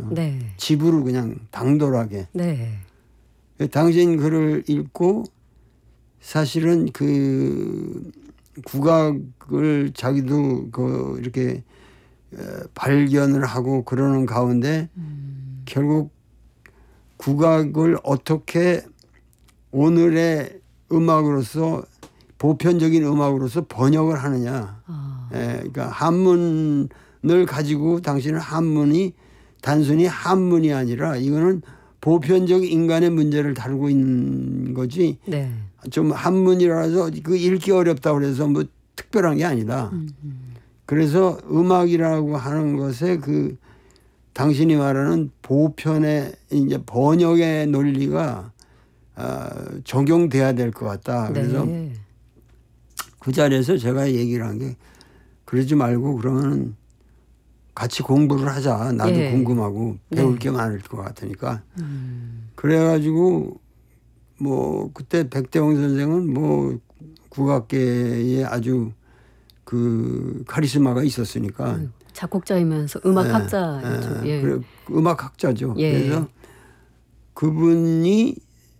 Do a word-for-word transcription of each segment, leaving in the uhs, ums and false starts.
네. 집으로 그냥 당돌하게. 네. 당신 글을 읽고 사실은 그 국악을 자기도 그 이렇게 발견을 하고 그러는 가운데 음. 결국 국악을 어떻게 오늘의 음악으로서 보편적인 음악으로서 번역을 하느냐. 아. 예, 그러니까 한문을 가지고 당신은 한문이 단순히 한문이 아니라 이거는 보편적 인간의 문제를 다루고 있는 거지. 네. 좀 한문이라서 그 읽기 어렵다고 그래서 뭐 특별한 게 아니다. 음, 음. 그래서 음악이라고 하는 것에 그 당신이 말하는 보편의 이제 번역의 논리가 어, 적용돼야 될 것 같다. 그래서 네. 그 자리에서 제가 얘기를 한 게 그러지 말고 그러면 같이 공부를 하자. 나도 예. 궁금하고 배울 네. 게 많을 것 같으니까. 음. 그래가지고 뭐 그때 백대영 선생은 뭐 국악계에 아주 그 카리스마가 있었으니까. 작곡자이면서 음악학자였죠. 예, 예. 그래, 음악학자죠. 예. 그래서 그분이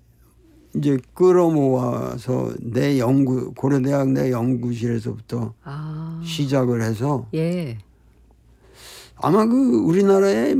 이제 끌어모아서 내 연구 고려대학 내 연구실에서부터 아. 시작을 해서 예. 아마 그 우리나라의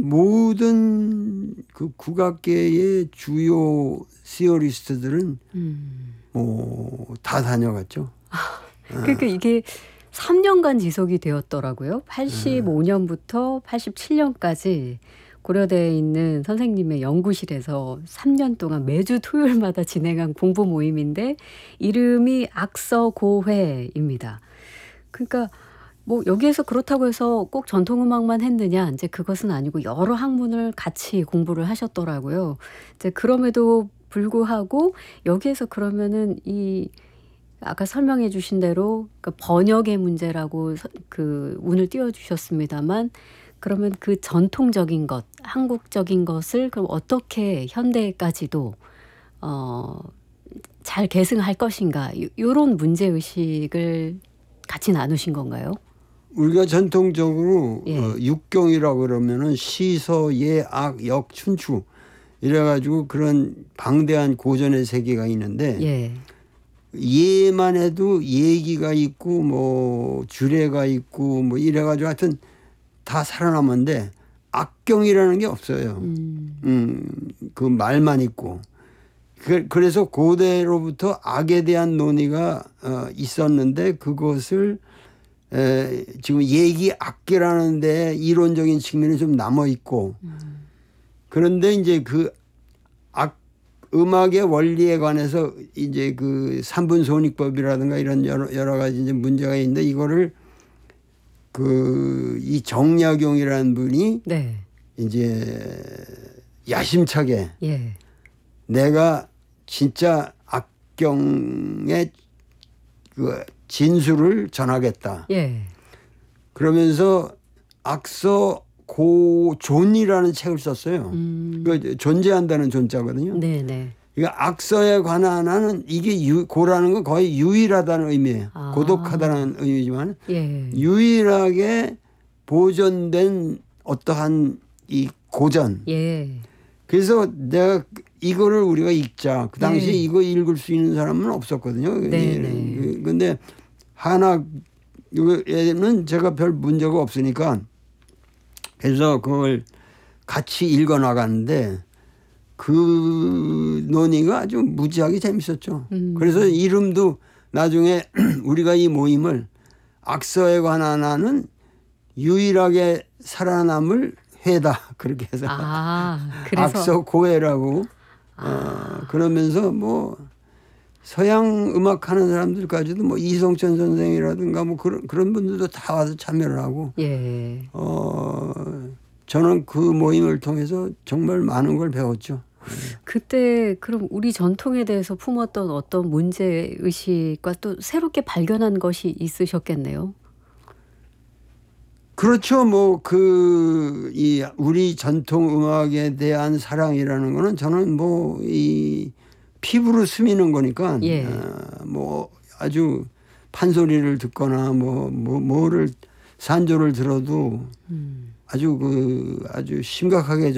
모든 그 국악계의 주요 시어리스트들은 음. 뭐 다 다녀갔죠. 그러니까 이게 삼 년간 지속이 되었더라고요. 팔십오 년부터 팔십칠 년까지 고려대에 있는 선생님의 연구실에서 삼 년 동안 매주 토요일마다 진행한 공부 모임인데 이름이 악서고회입니다. 그러니까 뭐 여기에서 그렇다고 해서 꼭 전통음악만 했느냐 이제 그것은 아니고 여러 학문을 같이 공부를 하셨더라고요. 이제 그럼에도 불구하고 여기에서 그러면은 이 아까 설명해 주신 대로 그 번역의 문제라고 그 운을 띄워주셨습니다만 그러면 그 전통적인 것, 한국적인 것을 그럼 어떻게 현대까지도 어, 잘 계승할 것인가 이런 문제의식을 같이 나누신 건가요? 우리가 전통적으로 예. 어, 육경이라고 그러면은 시서, 예, 악, 역, 춘추 이래가지고 그런 방대한 고전의 세계가 있는데 예. 예만 해도 예기가 있고 뭐 주례가 있고 뭐 이래가지고 하여튼 다 살아남았는데 악경이라는 게 없어요. 음. 음, 그 말만 있고. 그, 그래서 고대로부터 악에 대한 논의가 어, 있었는데 그것을 에, 지금 얘기 악기라는 데 이론적인 측면이 좀 남아 있고 음. 그런데 이제 그 악, 음악의 원리에 관해서 이제 그 삼분 손익법이라든가 이런 여러, 여러 가지 이제 문제가 있는데 이거를 그 이 정약용이라는 분이 네. 이제 야심차게 예. 내가 진짜 악경의 그 진술을 전하겠다. 예. 그러면서 악서 고존이라는 책을 썼어요. 음. 그 존재한다는 존자거든요. 네네. 그러니까 악서에 관한 하는 이게 유, 고라는 건 거의 유일하다는 의미예요. 아. 고독하다는 의미지만 예. 유일하게 보존된 어떠한 이 고전. 예. 그래서 내가 이거를 우리가 읽자. 그 당시에 네. 이거 읽을 수 있는 사람은 없었거든요. 네네. 그런데 한학에는 제가 별 문제가 없으니까 그래서 그걸 같이 읽어 나갔는데 그 논의가 아주 무지하게 재밌었죠. 음. 그래서 이름도 나중에 우리가 이 모임을 악서에 관한 하는 유일하게 살아남을 회다 그렇게 해서 아, 그래서 악서 고회라고 아. 어, 그러면서 뭐 서양 음악 하는 사람들까지도 뭐 이성천 선생이라든가 뭐 그런 그런 분들도 다 와서 참여를 하고 예. 어 저는 그 모임을 통해서 정말 많은 걸 배웠죠. 그때 그럼 우리 전통에 대해서 품었던 어떤 문제 의식과 또 새롭게 발견한 것이 있으셨겠네요. 그렇죠. 뭐 그 이 우리 전통 음악에 대한 사랑이라는 거는 저는 뭐 이 피부로 스미는 거니까 예. 어, 뭐 아주 판소리를 듣거나 뭐, 뭐 뭐를 산조를 들어도 음. 아주 그 아주 심각하게